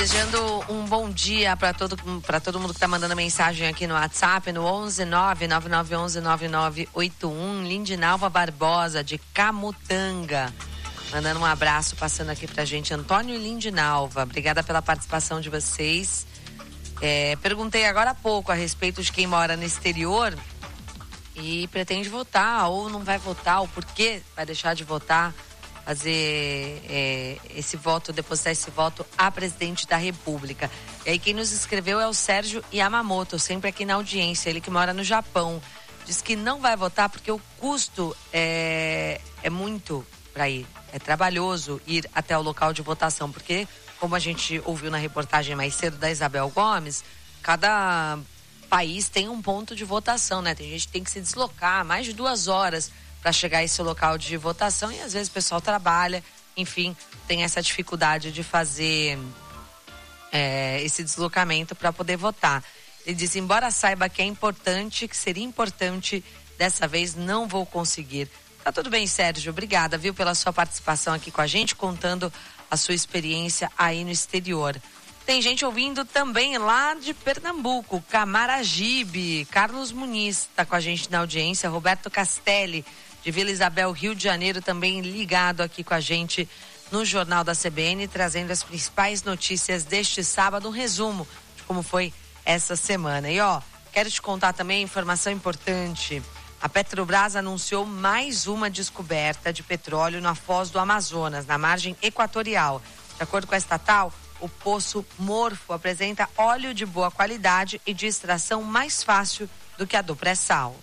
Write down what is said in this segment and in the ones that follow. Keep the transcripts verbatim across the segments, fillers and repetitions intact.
Desejando um bom dia para todo, para todo mundo que está mandando mensagem aqui no WhatsApp, no onze nove nove nove um um nove nove oito um. Lindinalva Barbosa, de Camutanga, mandando um abraço, passando aqui pra gente. Antônio e Lindinalva, obrigada pela participação de vocês. É, perguntei agora há pouco a respeito de quem mora no exterior e pretende votar ou não vai votar, o porquê vai deixar de votar, fazer é, esse voto, depositar esse voto a presidente da República. E aí quem nos escreveu é o Sérgio Yamamoto, sempre aqui na audiência, ele que mora no Japão. Diz que não vai votar porque o custo é, é muito para ir, é trabalhoso ir até o local de votação, porque, como a gente ouviu na reportagem mais cedo da Isabel Gomes, cada país tem um ponto de votação, né? Tem gente que tem que se deslocar mais de duas horas para chegar a esse local de votação e às vezes o pessoal trabalha, enfim, tem essa dificuldade de fazer é, esse deslocamento para poder votar. Ele disse, embora saiba que é importante, que seria importante, dessa vez não vou conseguir. Tá tudo bem, Sérgio, obrigada, viu, pela sua participação aqui com a gente, contando a sua experiência aí no exterior. Tem gente ouvindo também lá de Pernambuco, Camaragibe, Carlos Muniz está com a gente na audiência, Roberto Castelli, de Vila Isabel, Rio de Janeiro, também ligado aqui com a gente no Jornal da C B N, trazendo as principais notícias deste sábado, um resumo de como foi essa semana. E ó, quero te contar também informação importante. A Petrobras anunciou mais uma descoberta de petróleo na foz do Amazonas, na margem equatorial. De acordo com a estatal, o Poço Morfo apresenta óleo de boa qualidade e de extração mais fácil do que a do pré-sal.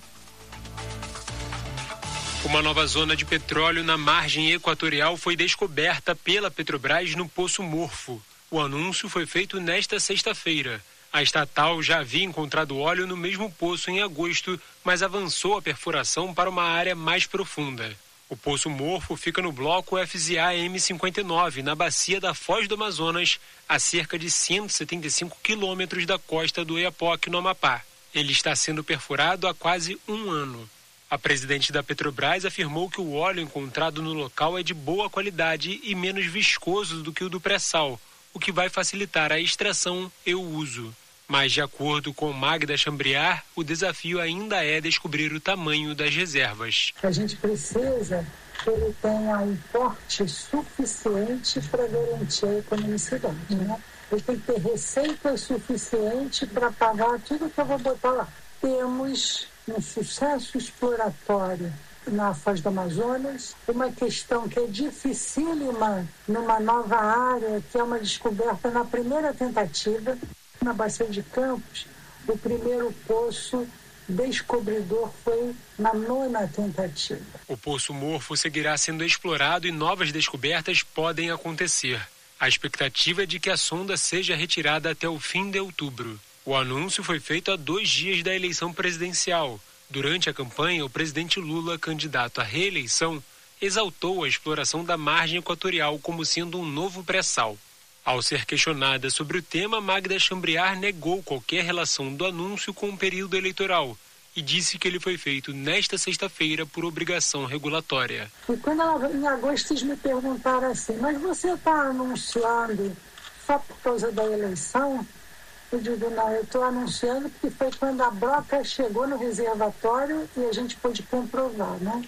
Uma nova zona de petróleo na margem equatorial foi descoberta pela Petrobras no Poço Morfo. O anúncio foi feito nesta sexta-feira. A estatal já havia encontrado óleo no mesmo poço em agosto, mas avançou a perfuração para uma área mais profunda. O Poço Morfo fica no bloco F Z A M cinquenta e nove, na bacia da Foz do Amazonas, a cerca de cento e setenta e cinco quilômetros da costa do Oiapoque, no Amapá. Ele está sendo perfurado há quase um ano. A presidente da Petrobras afirmou que o óleo encontrado no local é de boa qualidade e menos viscoso do que o do pré-sal, o que vai facilitar a extração e o uso. Mas, de acordo com Magda Chambriard, o desafio ainda é descobrir o tamanho das reservas. A gente precisa que ele tenha um porte suficiente para garantir a economicidade, né? Ele tem que ter receita suficiente para pagar tudo que eu vou botar lá. Temos um sucesso exploratório na Foz do Amazonas, uma questão que é dificílima numa nova área, que é uma descoberta na primeira tentativa. Na Bacia de Campos, o primeiro poço descobridor foi na nona tentativa. O Poço Morfo seguirá sendo explorado e novas descobertas podem acontecer. A expectativa é de que a sonda seja retirada até o fim de outubro. O anúncio foi feito a dois dias da eleição presidencial. Durante a campanha, o presidente Lula, candidato à reeleição, exaltou a exploração da margem equatorial como sendo um novo pré-sal. Ao ser questionada sobre o tema, Magda Chambriard negou qualquer relação do anúncio com o período eleitoral e disse que ele foi feito nesta sexta-feira por obrigação regulatória. E quando ela, em agosto eles me perguntaram assim, mas você está anunciando só por causa da eleição? Eu digo, não, eu estou anunciando porque foi quando a broca chegou no reservatório e a gente pôde comprovar, né?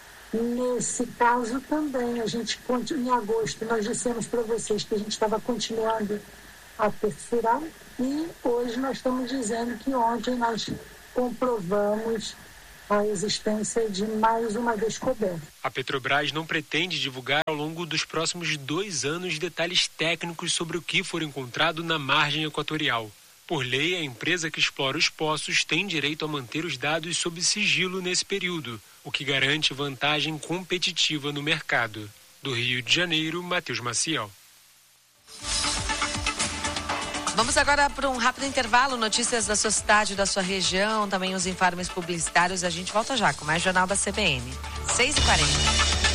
Nesse caso também, a gente, em agosto, nós dissemos para vocês que a gente estava continuando a perfurar e hoje nós estamos dizendo que ontem nós comprovamos a existência de mais uma descoberta. A Petrobras não pretende divulgar ao longo dos próximos dois anos detalhes técnicos sobre o que for encontrado na margem equatorial. Por lei, a empresa que explora os poços tem direito a manter os dados sob sigilo nesse período, o que garante vantagem competitiva no mercado. Do Rio de Janeiro, Matheus Maciel. Vamos agora para um rápido intervalo, notícias da sua cidade, da sua região, também os informes publicitários. A gente volta já com mais Jornal da C B N. seis e quarenta.